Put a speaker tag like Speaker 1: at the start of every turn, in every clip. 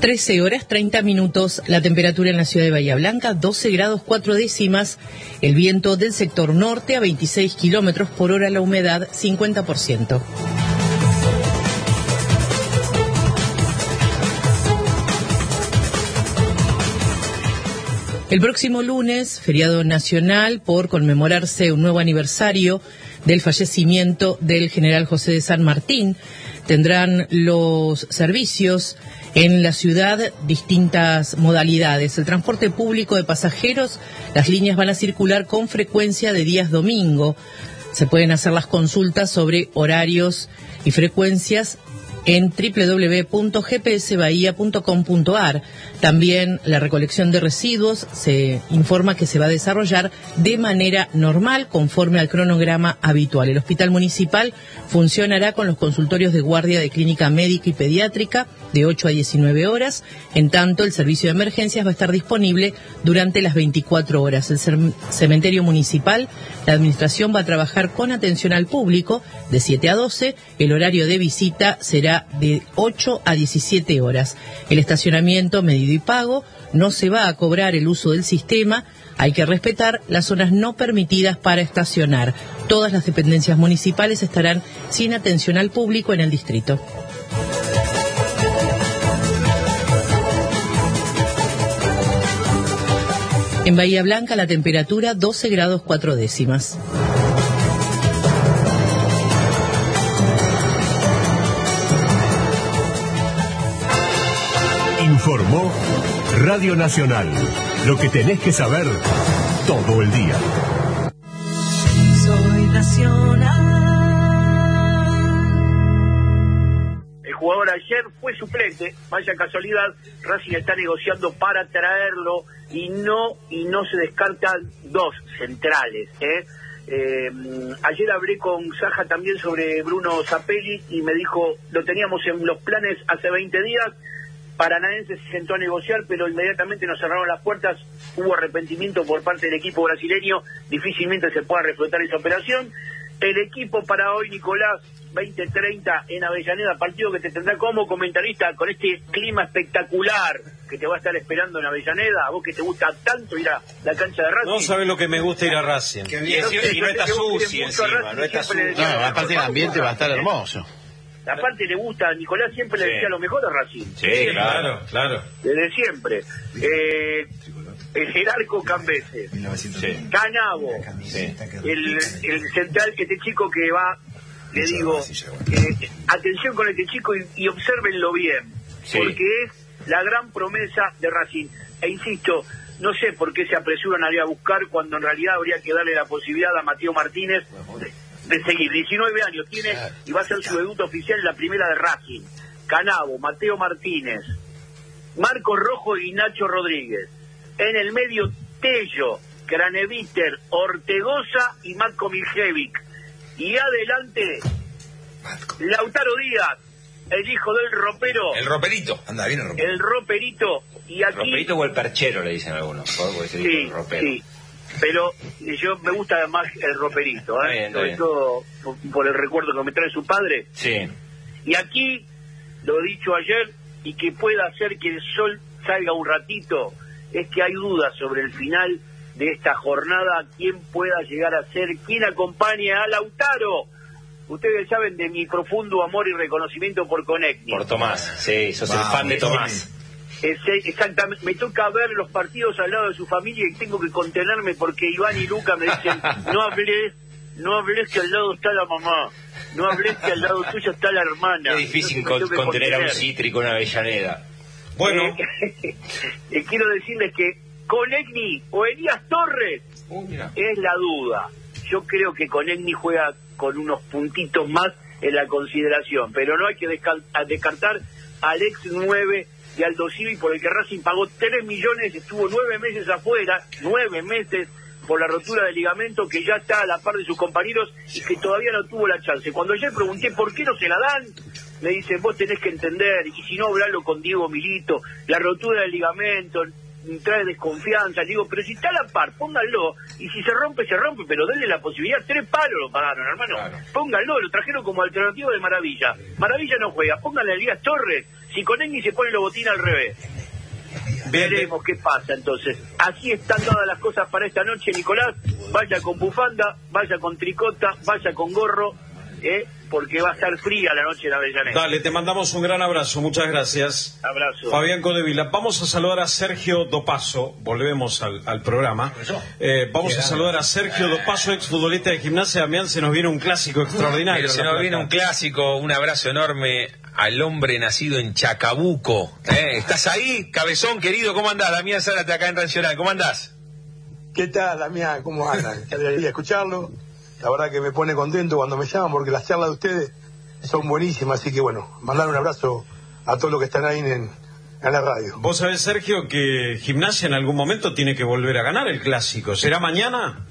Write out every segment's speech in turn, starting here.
Speaker 1: 13 horas 30 minutos, la temperatura en la ciudad de Bahía Blanca, 12 grados 4 décimas, el viento del sector norte a 26 kilómetros por hora, la humedad 50%. El próximo lunes, feriado nacional por conmemorarse un nuevo aniversario del fallecimiento del general José de San Martín, tendrán los servicios en la ciudad distintas modalidades. El transporte público de pasajeros, las líneas van a circular con frecuencia de días domingo. Se pueden hacer las consultas sobre horarios y frecuencias en www.gpsbahia.com.ar. También la recolección de residuos se informa que se va a desarrollar de manera normal, conforme al cronograma habitual. El hospital municipal funcionará con los consultorios de guardia de clínica médica y pediátrica de 8 a 19 horas. En tanto, el servicio de emergencias va a estar disponible durante las 24 horas. El cementerio municipal, la administración va a trabajar con atención al público de 7 a 12. El horario de visita será de 8 a 17 horas. El estacionamiento medido y pago, no se va a cobrar el uso del sistema. Hay que respetar las zonas no permitidas para estacionar. Todas las dependencias municipales estarán sin atención al público en el distrito. En Bahía Blanca la temperatura 12 grados 4 décimas.
Speaker 2: Informó Radio Nacional. Lo que tenés que saber todo el día.
Speaker 3: Soy Nacional.
Speaker 4: El jugador ayer fue suplente, vaya casualidad. Racing está negociando para traerlo y no se descartan dos centrales. Ayer hablé con Saja también sobre Bruno Zapelli y me dijo, lo teníamos en los planes hace 20 días. Paranaense se sentó a negociar, pero inmediatamente nos cerraron las puertas, hubo arrepentimiento por parte del equipo brasileño, difícilmente se pueda reflotar esa operación. El equipo para hoy, Nicolás, 20:30 en Avellaneda, partido que te tendrá como comentarista con este clima espectacular que te va a estar esperando en Avellaneda, a vos que te gusta tanto ir a la cancha de Racing.
Speaker 5: No sabés lo que me gusta ir a Racing.
Speaker 6: Qué bien.
Speaker 5: Y no está sucio encima, no está sucio.
Speaker 6: No, aparte el ambiente va a estar hermoso.
Speaker 4: Aparte le gusta, Nicolás siempre le decía lo mejor a Racing.
Speaker 5: Sí, claro.
Speaker 4: Desde siempre. El Jerarco Cambese, Canavo, el central, este chico que va, le digo, atención con este chico y obsérvenlo bien, porque es la gran promesa de Racing. E insisto, no sé por qué se apresuran a ir a buscar cuando en realidad habría que darle la posibilidad a Mateo Martínez de seguir. 19 años tiene y va a ser su debut oficial en la primera de Racing. Canavo, Mateo Martínez, Marcos Rojo y Nacho Rodríguez. En el medio, Tello, Craneviter, Ortegoza y Matko Miljevic. Y adelante, Lautaro Díaz, el hijo del ropero.
Speaker 7: El roperito, anda bien el ropero.
Speaker 4: El roperito. Y aquí...
Speaker 5: ¿Roperito o el perchero le dicen algunos?
Speaker 4: Sí, sí. Pero yo me gusta más el roperito, sobre todo por el recuerdo que me trae su padre.
Speaker 5: Sí.
Speaker 4: Y aquí, lo dicho ayer, y que pueda hacer que el sol salga un ratito, es que hay dudas sobre el final de esta jornada, quién pueda llegar a ser, quién acompaña a Lautaro. Ustedes saben de mi profundo amor y reconocimiento por Conecni.
Speaker 5: Por Tomás, sí, sos el fan de Tomás.
Speaker 4: Exactamente, me toca ver los partidos al lado de su familia y tengo que contenerme porque Iván y Luca me dicen, no hables que al lado está la mamá, no hables que al lado tuyo está la hermana.
Speaker 5: Es difícil contener a un cítrico en Avellaneda. Bueno,
Speaker 4: quiero decirles que Conegni o Elías Torres es la duda. Yo creo que Conegni juega con unos puntitos más en la consideración, pero no hay que descartar al ex 9 de Aldo Civi, por el que Racing pagó 3 millones, estuvo 9 meses afuera, 9 meses por la rotura del ligamento, que ya está a la par de sus compañeros y que todavía no tuvo la chance. Cuando ayer pregunté por qué no se la dan, me dicen, vos tenés que entender, y si no, hablarlo con Diego Milito, la rotura del ligamento trae desconfianza. Le digo, pero si está a la par, pónganlo, y si se rompe, pero denle la posibilidad. 3 palos lo pagaron, hermano. Claro. Pónganlo, lo trajeron como alternativa de Maravilla. Maravilla no juega, pónganle a Elías Torres. Si Conegui se pone los botines al revés. Veremos qué pasa entonces. Así están dadas las cosas para esta noche, Nicolás. Vaya con bufanda, vaya con tricota, vaya con gorro, porque va a estar fría la noche en Avellaneda.
Speaker 3: Dale, te mandamos un gran abrazo, muchas gracias.
Speaker 4: Abrazo.
Speaker 3: Fabián Codevila. Vamos a saludar a Sergio Dopaso, volvemos al programa. Vamos a saludar a Sergio Dopaso, exfutbolista de Gimnasia. Damián, se nos viene un clásico extraordinario.
Speaker 5: Se nos viene un clásico, un abrazo enorme al hombre nacido en Chacabuco. ¿Estás ahí, cabezón querido? ¿Cómo andás? Damián Zárate acá en Nacional, ¿cómo andás?
Speaker 7: ¿Qué tal, Damián? ¿Cómo andan? Qué alegría escucharlo. La verdad que me pone contento cuando me llaman porque las charlas de ustedes son buenísimas, así que bueno, mandar un abrazo a todos los que están ahí en la radio.
Speaker 3: Vos sabés, Sergio, que Gimnasia en algún momento tiene que volver a ganar el clásico. ¿Será mañana?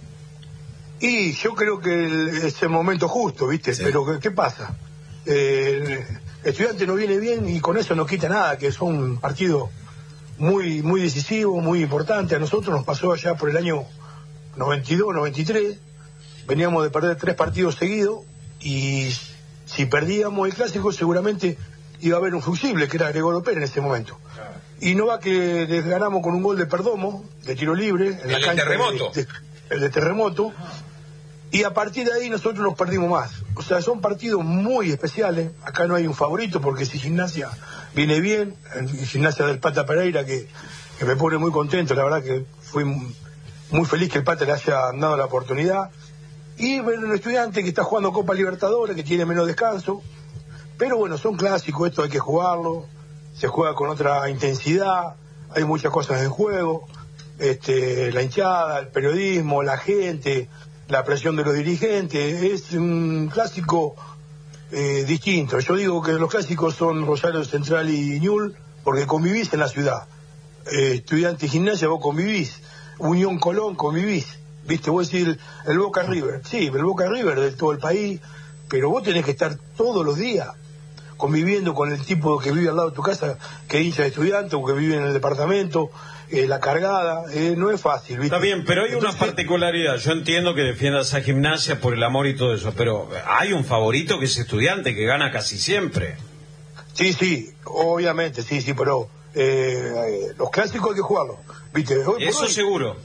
Speaker 7: Y yo creo que es el momento justo, ¿viste? Sí. Pero ¿qué pasa? El Estudiante no viene bien y con eso no quita nada, que son un partido muy muy decisivo, muy importante. A nosotros nos pasó allá por el año 92, 93, veníamos de perder 3 partidos seguidos y si perdíamos el clásico seguramente iba a haber un fusible, que era Gregorio Pérez en ese momento. Y no va que les ganamos con un gol de Perdomo, de tiro libre, en la cancha
Speaker 5: Terremoto.
Speaker 7: El de Terremoto, y a partir de ahí nosotros nos perdimos más. O sea, son partidos muy especiales. Acá no hay un favorito porque si Gimnasia viene bien, Gimnasia del Pata Pereira, que me pone muy contento, la verdad que fui muy feliz que el Pata le haya dado la oportunidad. Y bueno, un Estudiante que está jugando Copa Libertadores, que tiene menos descanso. Pero bueno, son clásicos, esto hay que jugarlo. Se juega con otra intensidad, hay muchas cosas en juego. La hinchada, el periodismo, la gente, la presión de los dirigentes. Es un clásico distinto. Yo digo que los clásicos son Rosario Central y Ñul porque convivís en la ciudad. Estudiante y Gimnasia vos convivís. Unión Colón convivís. Viste, vos decís el Boca River. Sí, el Boca River de todo el país, pero vos tenés que estar todos los días conviviendo con el tipo que vive al lado de tu casa, que hincha de Estudiante o que vive en el departamento, la cargada, no es fácil, ¿viste?
Speaker 3: Está bien, pero hay una particularidad. Yo entiendo que defiendas a Gimnasia por el amor y todo eso, pero hay un favorito que es Estudiante, que gana casi siempre.
Speaker 7: Sí, obviamente, sí, pero los clásicos hay que jugarlos, ¿viste? Hoy
Speaker 3: eso hoy, seguro.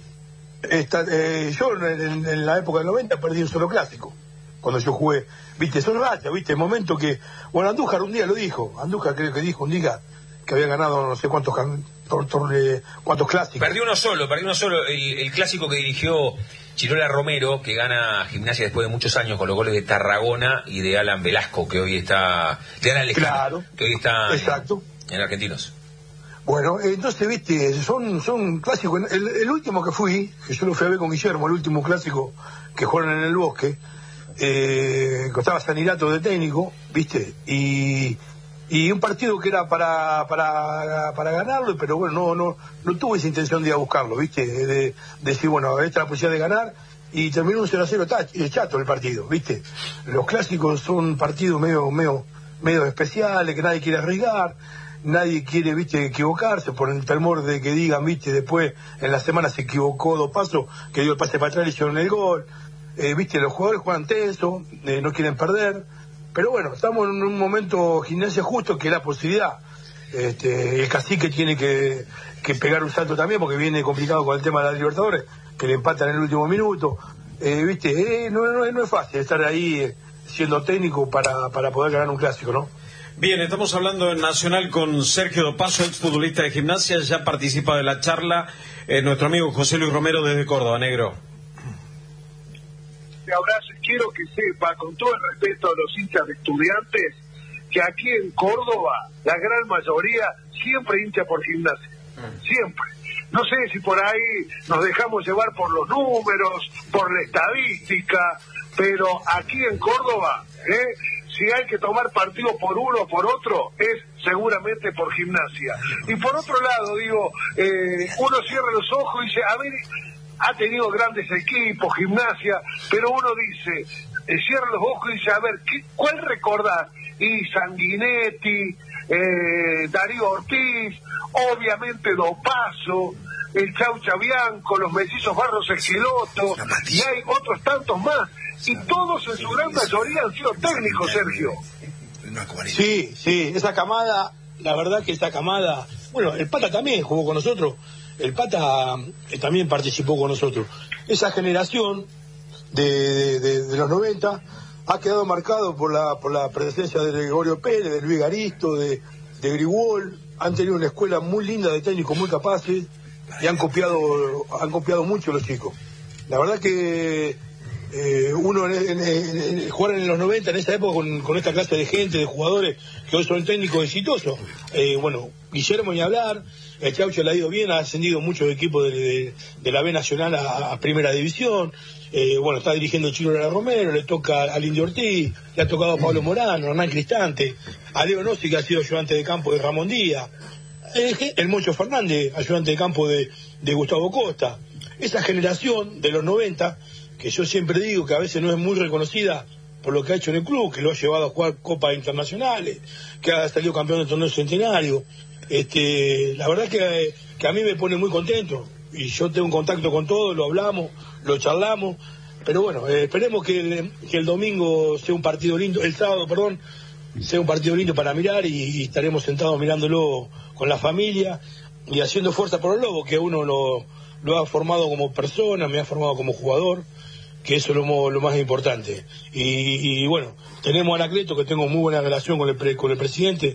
Speaker 7: Yo en la época del 90 perdí un solo clásico, cuando yo jugué, ¿viste? Son rachas, ¿viste? El momento que... Bueno, Andújar un día lo dijo, Andújar creo que dijo un día que había ganado no sé cuántos clásicos.
Speaker 5: Perdió uno solo, el clásico que dirigió Chirola Romero, que gana Gimnasia después de muchos años con los goles de Tarragona y de Alan Velasco, que hoy está... De Alan Lejano, claro, que hoy está en Argentinos.
Speaker 7: Bueno, entonces, viste, son clásicos. El último que yo lo fui a ver con Guillermo, el último clásico que jugaron en el Bosque, costaba Sanirato de técnico, viste, y un partido que era para ganarlo, pero bueno, no tuve esa intención de ir a buscarlo, viste, de decir, bueno, esta es la posibilidad de ganar, y terminó un 0-0 chato el partido, viste. Los clásicos son partidos medio especiales, que nadie quiere arriesgar. Nadie quiere, viste, equivocarse por el temor de que digan, viste, después en la semana se equivocó Dopaso, que dio el pase para atrás y hicieron el gol. Viste, los jugadores juegan tenso, no quieren perder. Pero bueno, estamos en un momento Gimnasia justo que es la posibilidad. El Cacique tiene que pegar un salto también porque viene complicado con el tema de la Libertadores, que le empatan en el último minuto. Viste, no es fácil estar ahí siendo técnico para poder ganar un clásico, ¿no?
Speaker 3: Bien, estamos hablando en Nacional con Sergio Dopaso, exfutbolista de Gimnasia. Ya participa de la charla nuestro amigo José Luis Romero desde Córdoba, negro.
Speaker 8: Te abrazo y quiero que sepa, con todo el respeto a los hinchas de Estudiantes, que aquí en Córdoba la gran mayoría siempre hincha por Gimnasia. Siempre. No sé si por ahí nos dejamos llevar por los números, por la estadística, pero aquí en Córdoba, si hay que tomar partido por uno o por otro, es seguramente por Gimnasia. Y por otro lado, digo, uno cierra los ojos y dice, a ver, ha tenido grandes equipos, Gimnasia, pero uno dice, cierra los ojos y dice, a ver, ¿cuál recordás? Y Sanguinetti, Darío Ortiz, obviamente Dopaso, el Chaucha Bianco, los mellizos Barros Esqueloto, y hay otros tantos más. Y todos en su gran mayoría han sido técnicos, Sergio.
Speaker 7: Sí, esa camada la verdad que esa camada, bueno, el Pata también jugó con nosotros, el Pata también participó con nosotros. Esa generación de los 90 ha quedado marcado por la presencia de Gregorio Pérez, de Luis Garisto, de Grigol. Han tenido una escuela muy linda de técnicos muy capaces y han copiado mucho los chicos. La verdad que uno jugar en los 90 en esa época con esta clase de gente, de jugadores que hoy son técnicos exitosos. Bueno, Guillermo ni hablar, el Chaucho le ha ido bien, ha ascendido muchos equipos de la B Nacional a Primera División. Bueno, está dirigiendo el Chino Romero, le toca al Indio Ortiz, le ha tocado a Pablo Morano, Hernán Cristante, a Leo Nossi, que ha sido ayudante de campo de Ramón Díaz, el Moncho Fernández, ayudante de campo de Gustavo Costa. Esa generación de los 90, que yo siempre digo que a veces no es muy reconocida por lo que ha hecho en el club, que lo ha llevado a jugar copas internacionales, que ha salido campeón del torneo centenario. La verdad que a mí me pone muy contento, y yo tengo un contacto con todos, lo hablamos, lo charlamos, pero bueno, esperemos que el domingo sea un partido lindo, el sábado, perdón, sea un partido lindo para mirar, y estaremos sentados mirándolo con la familia y haciendo fuerza por el Lobo, que uno lo ha formado como persona, me ha formado como jugador, que eso es lo más importante. Y bueno, tenemos a Anacleto, que tengo muy buena relación con el presidente,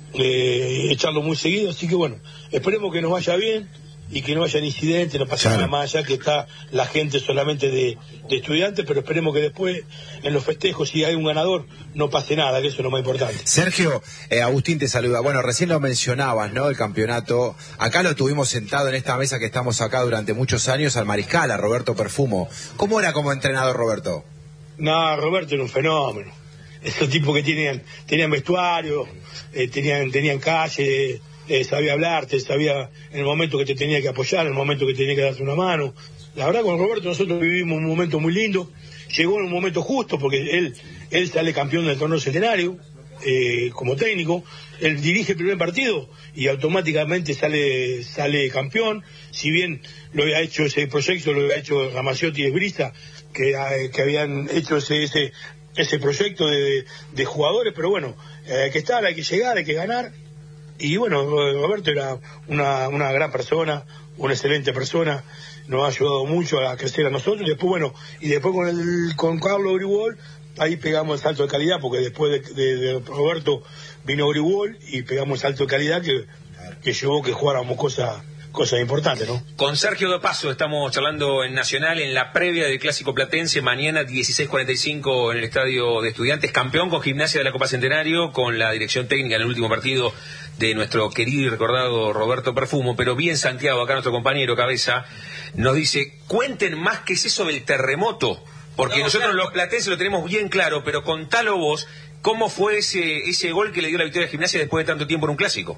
Speaker 7: echarlo muy seguido, así que bueno, esperemos que nos vaya bien y que no haya incidentes, no pase nada más allá, que está la gente solamente de estudiantes, pero esperemos que después en los festejos, si hay un ganador, no pase nada, que eso es lo más importante.
Speaker 9: Sergio, Agustín te saluda. Bueno, recién lo mencionabas, ¿no? El campeonato, acá lo tuvimos sentado en esta mesa que estamos acá durante muchos años, al mariscal, a Roberto Perfumo. ¿Cómo era como entrenador, Roberto?
Speaker 7: No, Roberto era un fenómeno. Esos tipos que tenían vestuario, tenían calle, sabía hablarte, sabía en el momento que te tenía que apoyar, en el momento que tenía que darte una mano. La verdad, con Roberto nosotros vivimos un momento muy lindo, llegó en un momento justo, porque él sale campeón del torneo centenario, como técnico, él dirige el primer partido y automáticamente sale campeón. Si bien lo había hecho ese proyecto, lo había hecho Ramaciotti y Esbrisa, que habían hecho ese proyecto de jugadores, pero bueno, hay que estar, hay que llegar, hay que ganar. Y bueno, Roberto era una gran persona, una excelente persona, nos ha ayudado mucho a crecer a nosotros. Y después, bueno, con Carlos Grigol, ahí pegamos el salto de calidad, porque después de Roberto vino Grigol y pegamos el salto de calidad que llevó que jugáramos cosas importantes, ¿no?
Speaker 5: Con Sergio Dopaso estamos charlando en Nacional en la previa del Clásico Platense, mañana 16:45 en el Estadio de Estudiantes, campeón con Gimnasia de la Copa Centenario, con la dirección técnica en el último partido de nuestro querido y recordado Roberto Perfumo. Pero bien Santiago, acá nuestro compañero Cabeza, nos dice, cuenten más qué es eso del terremoto, porque nosotros los platenses lo tenemos bien claro, pero contalo vos, ¿cómo fue ese gol que le dio la victoria a Gimnasia después de tanto tiempo en un clásico?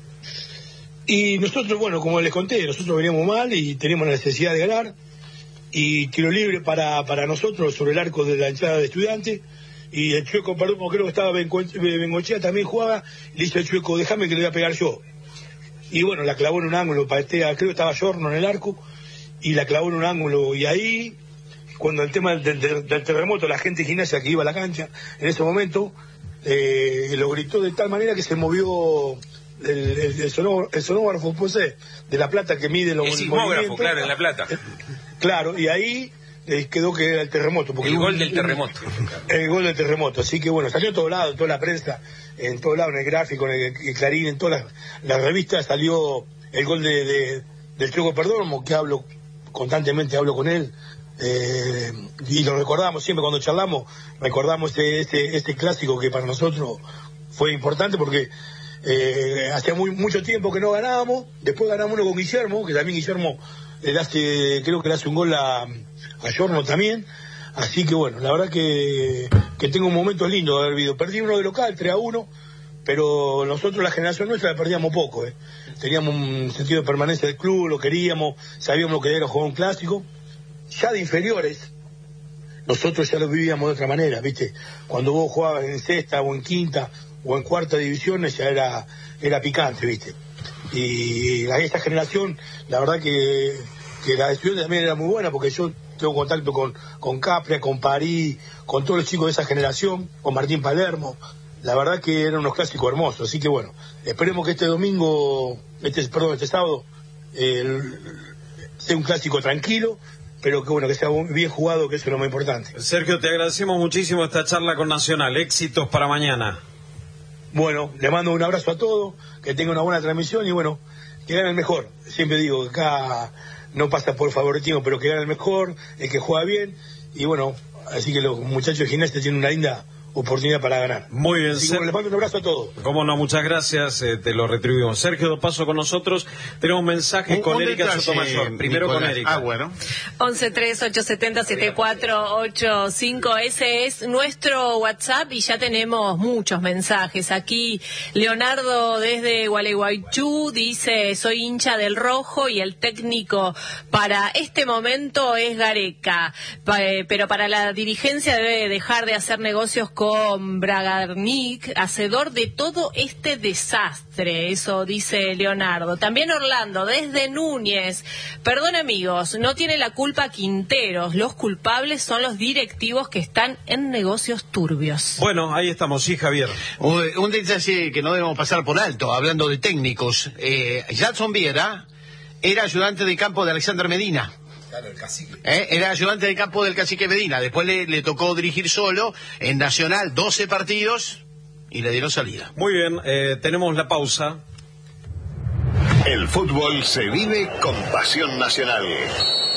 Speaker 7: Y nosotros, bueno, como les conté, nosotros veníamos mal y teníamos la necesidad de ganar, y tiro libre para nosotros sobre el arco de la hinchada de Estudiantes, y el Chueco, perdón, creo que estaba Bengochea, también jugaba, y le dice al Chueco, déjame que le voy a pegar yo. Y bueno, la clavó en un ángulo, creo que estaba Giorno en el arco, y la clavó en un ángulo, y ahí, cuando el tema del terremoto, la gente de Gimnasia que iba a la cancha, en ese momento, lo gritó de tal manera que se movió el sonógrafo, pues, de La Plata, que mide los movimientos. El sismógrafo,
Speaker 5: claro, en La Plata.
Speaker 7: Claro, y ahí quedó que era el terremoto.
Speaker 5: El gol del terremoto.
Speaker 7: El gol del terremoto. Así que bueno, salió en todos lados, en toda la prensa, en todos lados, en el Gráfico, en el Clarín, en todas las revistas salió el gol del Chueco Perdomo, que constantemente hablo con él. Y lo recordamos siempre cuando charlamos, recordamos este clásico que para nosotros fue importante, porque hacía mucho tiempo que no ganábamos. Después ganamos uno con Guillermo, que también Guillermo creo que le hace un gol a Giorno también. Así que bueno, la verdad que tengo un momento lindo de haber vivido. Perdí uno de local, 3-1, pero nosotros, la generación nuestra, la perdíamos poco. Teníamos un sentido de permanencia del club, lo queríamos, sabíamos lo que era jugar un clásico. Ya de inferiores, nosotros ya lo vivíamos de otra manera, ¿viste? Cuando vos jugabas en sexta o en quinta o en cuarta división, ya era picante, ¿viste? Y esta generación, la verdad que la decisión también era muy buena, porque yo tengo contacto con Capria, con París, con todos los chicos de esa generación, con Martín Palermo, la verdad que eran unos clásicos hermosos. Así que bueno, esperemos que este sábado, sea un clásico tranquilo, pero que bueno, que sea bien jugado, que eso es lo más importante.
Speaker 3: Sergio, te agradecemos muchísimo esta charla con Nacional. Éxitos para mañana.
Speaker 7: Bueno, le mando un abrazo a todos, que tengan una buena transmisión y bueno, que gane el mejor. Siempre digo que acá no pasa por favoritismo, pero que gane el mejor, el que juega bien, y bueno, así que los muchachos de Gimnasia tienen una linda oportunidad para ganar.
Speaker 3: Muy bien,
Speaker 7: Sergio. Les mando un abrazo a todos.
Speaker 3: Cómo no, muchas gracias, te lo retribuimos. Sergio Dopaso con nosotros. Tenemos un mensaje con Erika Sotomayor. Primero
Speaker 6: Nicolás.
Speaker 3: con Erika.
Speaker 6: Bueno.
Speaker 10: 1138707485. Ese es nuestro WhatsApp y ya tenemos muchos mensajes. Aquí Leonardo desde Gualeguaychú dice: soy hincha del Rojo y el técnico para este momento es Gareca, pero para la dirigencia debe dejar de hacer negocios con Bragarnik, hacedor de todo este desastre. Eso dice Leonardo. También Orlando desde Núñez: perdón amigos, no tiene la culpa Quinteros, los culpables son los directivos que están en negocios turbios.
Speaker 3: Bueno, ahí estamos, sí, Javier.
Speaker 6: Un detalle que no debemos pasar por alto, hablando de técnicos. Jackson Viera era ayudante de campo de Alexander Medina.
Speaker 9: Claro, el cacique.
Speaker 6: Era ayudante de campo del cacique Medina. Después le tocó dirigir solo en Nacional 12 partidos y le dieron salida.
Speaker 3: Muy bien, tenemos la pausa.
Speaker 2: El fútbol se vive con pasión nacional.